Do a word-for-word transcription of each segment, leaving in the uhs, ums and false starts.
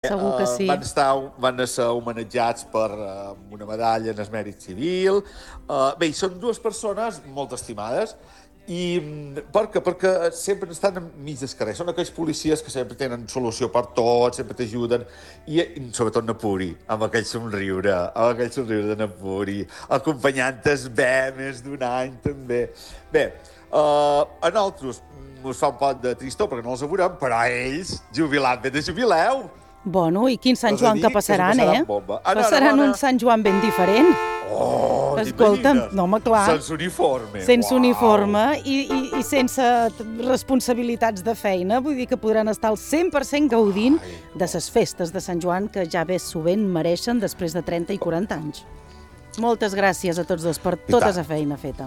Segur que sí. Uh, van, estar, van ser homenatjats per uh, una medalla en el mèrit civil. Uh, bé, són dues persones molt estimades. I per què? Perquè sempre estan enmig del carrer. Són aquells policies que sempre tenen solució per tot, sempre t'ajuden, i, i sobretot Napuri, amb aquell somriure, amb aquell somriure de Napuri, acompanyant-te bé més d'un any, també. Bé, uh, a nosaltres ens fa un poc de tristor perquè no els veurem, però a ells, jubilat bé de jubileu. Bueno, i quin Sant Joan que passaran, que eh? Bomba. Passaran un Sant Joan ben diferent. Oh, escolta'm, no, home, clar. Sense uniforme. Sense Uau. uniforme i, i, i sense responsabilitats de feina. Vull dir que podran estar al cent per cent gaudint Ai. de ses festes de Sant Joan que ja bé sovint mereixen després de trenta i quaranta anys. Moltes gràcies a tots dos per tota la feina feta.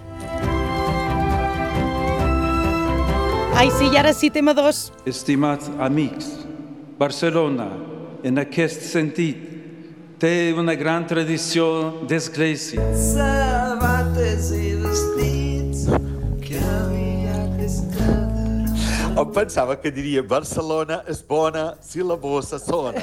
Ai, sí, i ara sí, tema dos. Estimats amics, Barcelona, en aquest sentit, té una gran tradició d'església. Sabates i vestits que aviat estarà. Em pensava que diria Barcelona és bona si la bossa sona.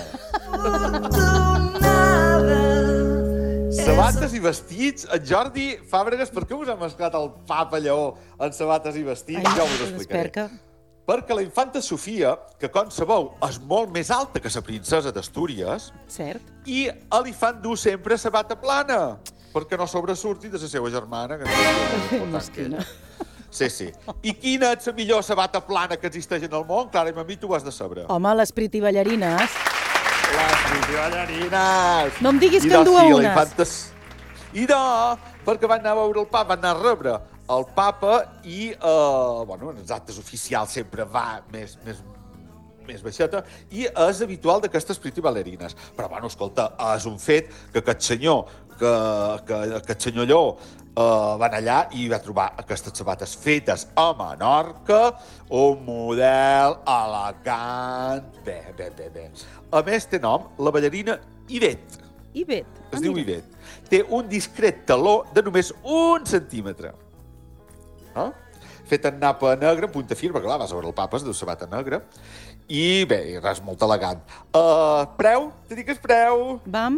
Sabates i vestits. En Jordi Fàbregas, per què us ha mesclat el Papa Lleó en sabates i vestits? Ai, ja us ho explicaré. Perquè la infanta Sofia, que com sabeu és molt més alta que la princesa d'Astúries, cert, i li fan dur sempre sabata plana, perquè no sobresurti de la seva germana, que no és important que ella. Sí, sí. I quina és la millor sabata plana que existeix en el món? Clara, i a mi tu ho has de saber. Home, les Priti ballarines. Les Priti ballarines! No em diguis que en du a unes. Infantes... I no, perquè van anar a veure el papa, van anar a rebre el papa i, eh, bueno, en els actes oficials sempre va més, més, més baixeta i és habitual d'aquestes Priti ballarines. Però, bueno, escolta, és un fet que aquest senyor, que, que aquest senyor Lleó eh, van allà i va trobar aquestes sabates fetes a Menorca, un model elegant, bé, bé, bé, bé. A més, té nom la ballarina Ivet. Ivet. Es diu Ivet. Té un discret taló de només un centímetre. Eh? Fet en napa negra, en punta firma, clar, vas a veure el papa, es diu sabata negra, i bé, i res, molt elegant. Uh, preu? Te dic el preu? Vam.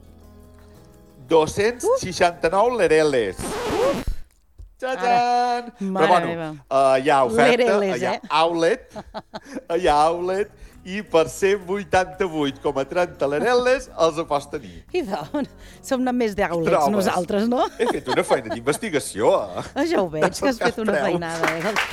dos-cents seixanta-nou lereles. Uf! Txan! Mare Però bueno, meva. uh, hi ha oferta, Lereles, hi ha eh? outlet, hi ha outlet, i per cent vuitanta-vuit coma trenta lereles els ho pots tenir. I doncs, som anat més d'outlets nosaltres, no? He fet una feina d'investigació, eh? Ah, ja ho veig, que has fet una feinada, eh, dels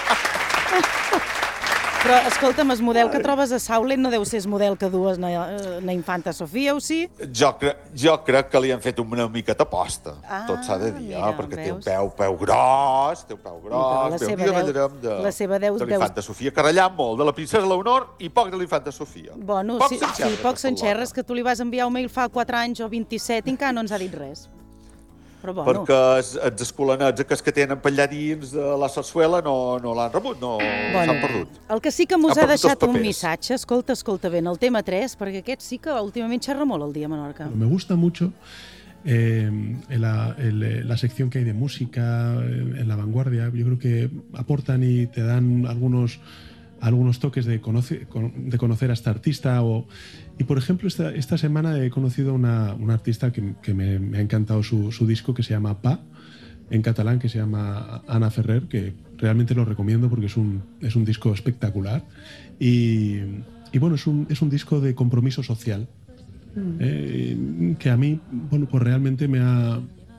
preus. Però, escolta'm, el model que trobes a Saulet no deu ser el model que dues na, na infanta Sofia, o sí? Jo, cre jo crec que li han fet una miqueta aposta, ah, tot s'ha de dir, mira, eh? perquè veus? té un peu, peu gros, té un peu gros, la bé, seva un dia deu, de, la seva deu, de l'infanta Sofia, que ratllà molt de la princesa Leonor i poc de l'infanta Sofia. Bueno, poc sí, sí, poc s'enxerres, que tu li vas enviar un mail fa quatre anys o vint-i-set i encara no ens ha dit res. Però bueno. Perquè els, els escolanets que, que tenen per allà dins de la sarsuela no, no l'han rebut, no bueno, s'han perdut. El que sí que mos ha deixat un missatge, escolta, escolta bé, en el tema tres, perquè aquest sí que últimament xerra molt el dia a Menorca. Me gusta mucho eh, la, el, la sección que hay de música en La Vanguardia. Yo creo que aportan y te dan algunos algunos toques de conocer, de conocer a esta artista. O, y, por ejemplo, esta, esta semana he conocido a una, una artista que, que me, me ha encantado su, su disco, que se llama Pa, en catalán, que se llama Ana Ferrer, que realmente lo recomiendo porque es un, es un disco espectacular. Y, y bueno, es un, es un disco de compromiso social, mm. eh, que a mí, bueno, pues realmente me ha...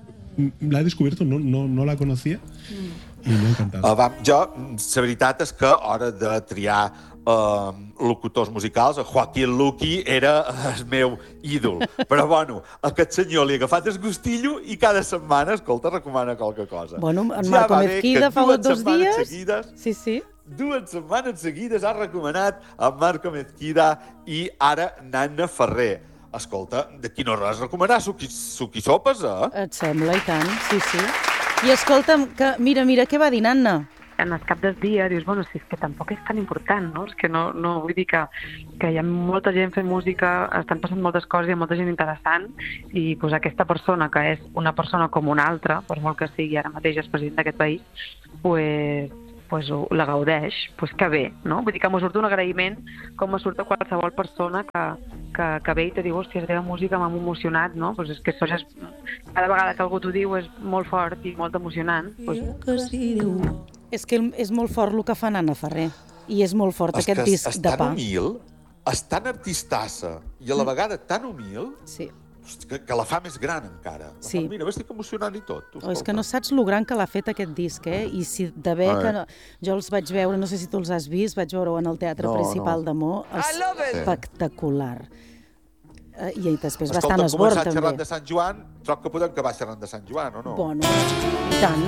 La he descobierto, no, no, no la conocía. Mm. I m'ha encantat. Uh, va, jo, la veritat és que a hora de triar uh, locutors musicals, Joaquín Luqui era el meu ídol. Però, bueno, aquest senyor li ha agafat el gustillo i cada setmana, escolta, recomana qualque cosa. Bueno, en ja Marco Mezquida fa dos dies... Seguides, sí, sí. Dues setmanes seguides ha recomanat en Marco Mezquida i ara Nana Ferrer. Escolta, de quina hora has recomanat suquisopes, eh? Et sembla, i tant, sí, sí. I escolta'm, que, mira, mira, què va dir Nanna? En el cap del dia dius, bueno, si és que tampoc és tan important, no? És que no, no vull dir que, que hi ha molta gent fent música, estan passant moltes coses, hi ha molta gent interessant, i pues, aquesta persona, que és una persona com una altra, per molt que sigui ara mateix el president d'aquest país, pues, pues, la gaudeix, pues, que bé, no? Vull dir que m'ho surt un agraïment com me surt a qualsevol persona que, que, que ve i te diu, hòstia, la teva música m'ha emocionat, no? Pues és que això ja és, cada vegada que algú t'ho diu és molt fort i molt emocionant. Pues... És que és molt fort el que fa Nana Ferrer, i és molt fort és aquest disc és de pa. tan humil, és tan artistassa i a la vegada tan humil, Sí. que, que la fa més gran encara. La Sí. fa, mira, m'estic emocionant i tot. Oh, és que no saps lo gran que l'ha fet aquest disc, eh? I si de bé Ah, que eh? no... Jo els vaig veure, no sé si tu els has vist, vaig veure-ho en el Teatre No, Principal no. de Mo. I love it! Espectacular. Eh, I després va estar Escolta, en hem esbord, començat xerrant també. de Sant Joan, troc que podem acabar xerrant de Sant Joan, o no? Bueno, i tant.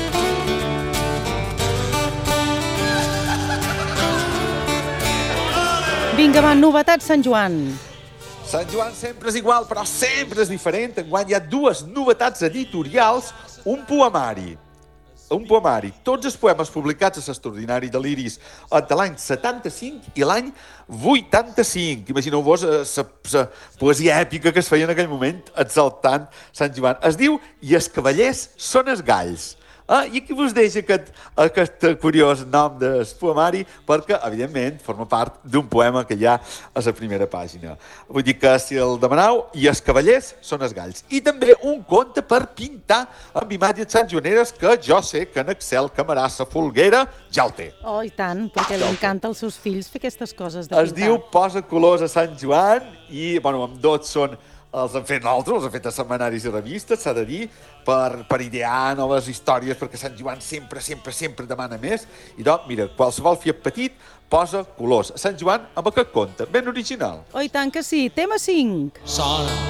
Vinga, va, novetats Sant Joan. Sant Joan sempre és igual, però sempre és diferent. Enguany hi ha dues novetats editorials, un poemari. Un poemari. Tots els poemes publicats a l'Extraordinari de l'Iris entre l'any setanta-cinc i l'any vuitanta-cinc. Imagineu-vos la poesia èpica que es feia en aquell moment exaltant Sant Joan. Es diu I els cavallers són els galls. Ah, I aquí vos deixo aquest, aquest curiós nom del poemari perquè, evidentment, forma part d'un poema que hi ha a la primera pàgina. Vull dir que si el demaneu, I els cavallers són els galls. I també un conte per pintar amb imatges santjoaneres que jo sé que en Excel Camarassa Folguera ja el té. Oh, i tant, perquè li encanta als seus fills fer aquestes coses de Es pintar. diu Posa colors a Sant Joan i, bueno, amb tots són els hem fet nosaltres, els hem fet a setmanaris i revistes, s'ha de dir, per, per idear noves històries, perquè Sant Joan sempre, sempre, sempre demana més. I doncs, mira, qualsevol fiat petit posa colors a Sant Joan amb aquest conte, ben original. Oh, i tant que sí. Tema cinc. Sona